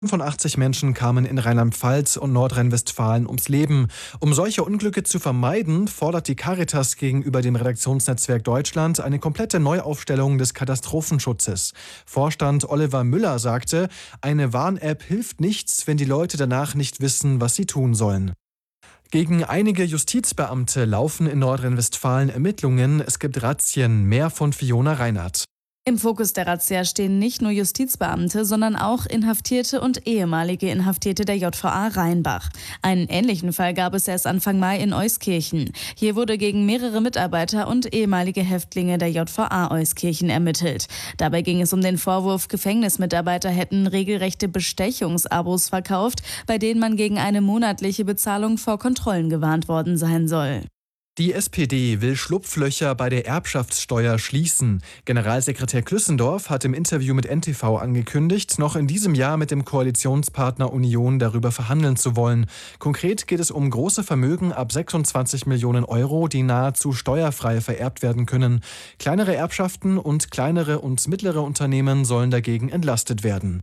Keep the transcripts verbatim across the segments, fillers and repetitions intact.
fünfundachtzig Menschen kamen in Rheinland-Pfalz und Nordrhein-Westfalen ums Leben. Um solche Unglücke zu vermeiden, fordert die Caritas gegenüber dem Redaktionsnetzwerk Deutschland eine komplette Neuaufstellung des Katastrophenschutzes. Vorstand Oliver Müller sagte, eine Warn-App hilft nichts, wenn die Leute danach nicht wissen, was sie tun sollen. Gegen einige Justizbeamte laufen in Nordrhein-Westfalen Ermittlungen. Es gibt Razzien. Mehr von Fiona Reinhardt. Im Fokus der Razzia stehen nicht nur Justizbeamte, sondern auch Inhaftierte und ehemalige Inhaftierte der J V A Rheinbach. Einen ähnlichen Fall gab es erst Anfang Mai in Euskirchen. Hier wurde gegen mehrere Mitarbeiter und ehemalige Häftlinge der J V A Euskirchen ermittelt. Dabei ging es um den Vorwurf, Gefängnismitarbeiter hätten regelrechte Bestechungsabos verkauft, bei denen man gegen eine monatliche Bezahlung vor Kontrollen gewarnt worden sein soll. Die S P D will Schlupflöcher bei der Erbschaftssteuer schließen. Generalsekretär Klüssendorf hat im Interview mit N T V angekündigt, noch in diesem Jahr mit dem Koalitionspartner Union darüber verhandeln zu wollen. Konkret geht es um große Vermögen ab sechsundzwanzig Millionen Euro, die nahezu steuerfrei vererbt werden können. Kleinere Erbschaften und kleinere und mittlere Unternehmen sollen dagegen entlastet werden.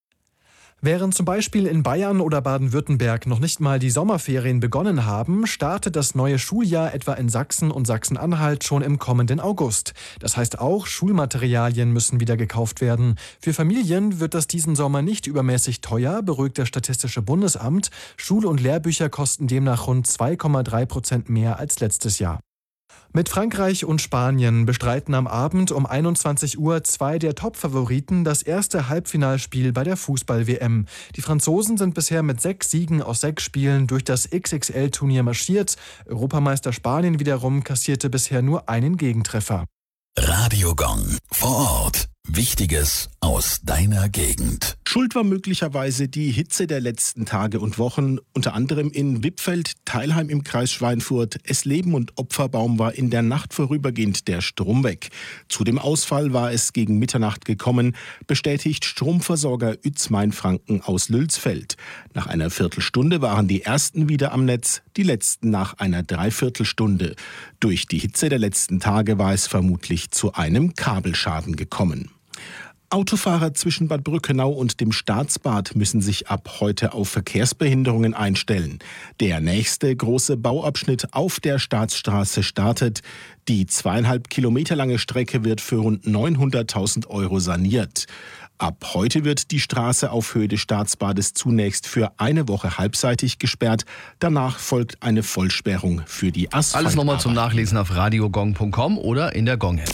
Während zum Beispiel in Bayern oder Baden-Württemberg noch nicht mal die Sommerferien begonnen haben, startet das neue Schuljahr etwa in Sachsen und Sachsen-Anhalt schon im kommenden August. Das heißt auch, Schulmaterialien müssen wieder gekauft werden. Für Familien wird das diesen Sommer nicht übermäßig teuer, beruhigt das Statistische Bundesamt. Schul- und Lehrbücher kosten demnach rund zwei Komma drei Prozent mehr als letztes Jahr. Mit Frankreich und Spanien bestreiten am Abend um einundzwanzig Uhr zwei der Top-Favoriten das erste Halbfinalspiel bei der Fußball-W M. Die Franzosen sind bisher mit sechs Siegen aus sechs Spielen durch das X X L-Turnier marschiert. Europameister Spanien wiederum kassierte bisher nur einen Gegentreffer. Radio Gong vor Ort. Wichtiges aus deiner Gegend. Schuld war möglicherweise die Hitze der letzten Tage und Wochen, unter anderem in Wippfeld, Teilheim im Kreis Schweinfurt. Esleben und Opferbaum war in der Nacht vorübergehend der Strom weg. Zu dem Ausfall war es gegen Mitternacht gekommen, bestätigt Stromversorger Uetz Mainfranken aus Lülsfeld. Nach einer Viertelstunde waren die ersten wieder am Netz, die letzten nach einer Dreiviertelstunde. Durch die Hitze der letzten Tage war es vermutlich zu einem Kabelschaden gekommen. Autofahrer zwischen Bad Brückenau und dem Staatsbad müssen sich ab heute auf Verkehrsbehinderungen einstellen. Der nächste große Bauabschnitt auf der Staatsstraße startet. Die zweieinhalb Kilometer lange Strecke wird für rund neunhunderttausend Euro saniert. Ab heute wird die Straße auf Höhe des Staatsbades zunächst für eine Woche halbseitig gesperrt. Danach folgt eine Vollsperrung für die Asphalt. Alles nochmal zum Nachlesen auf radiogong punkt com oder in der Gong-App.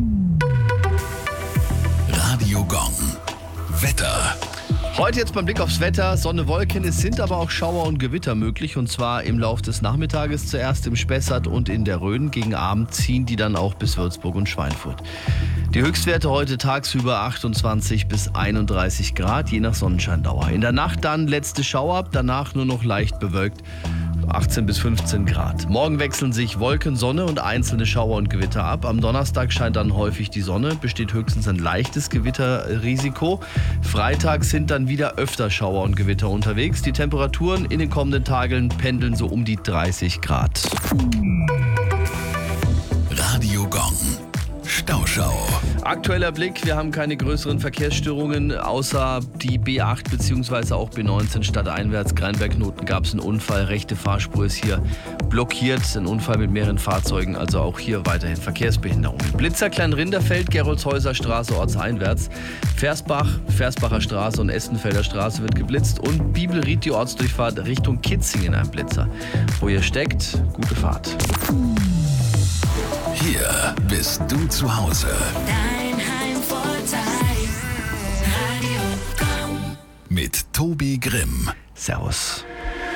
Radio Gong. Wetter. Heute jetzt beim Blick aufs Wetter, Sonne, Wolken, es sind aber auch Schauer und Gewitter möglich und zwar im Laufe des Nachmittages zuerst im Spessart und in der Rhön. Gegen Abend ziehen die dann auch bis Würzburg und Schweinfurt. Die Höchstwerte heute tagsüber achtundzwanzig bis einunddreißig Grad, je nach Sonnenscheindauer. In der Nacht dann letzte Schauer, danach nur noch leicht bewölkt. achtzehn bis fünfzehn Grad. Morgen wechseln sich Wolken, Sonne und einzelne Schauer und Gewitter ab. Am Donnerstag scheint dann häufig die Sonne, besteht höchstens ein leichtes Gewitterrisiko. Freitag sind dann wieder öfter Schauer und Gewitter unterwegs. Die Temperaturen in den kommenden Tagen pendeln so um die dreißig Grad. Radio Gong. Stauschau. Aktueller Blick, wir haben keine größeren Verkehrsstörungen, außer die B acht bzw. auch B neunzehn stadteinwärts. Greinberg-Knoten gab es einen Unfall, rechte Fahrspur ist hier blockiert, ein Unfall mit mehreren Fahrzeugen, also auch hier weiterhin Verkehrsbehinderungen. Blitzer Kleinrinderfeld, Geroldshäuser Straße ortseinwärts, Versbach, Versbacher Straße und Essenfelder Straße wird geblitzt und Bibelried die Ortsdurchfahrt Richtung Kitzingen ein Blitzer. Wo ihr steckt, gute Fahrt. Hier bist du zu Hause. Dein Heimvorteil. Radio Gong. Mit Tobi Grimm. Servus.